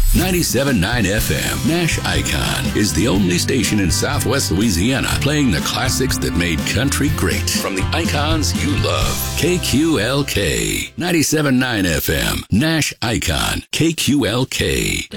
97.9 FM, Nash Icon, is the only station in Southwest Louisiana playing the classics that made country great. From the icons you love. KQLK, 97.9 FM, Nash Icon, KQLK.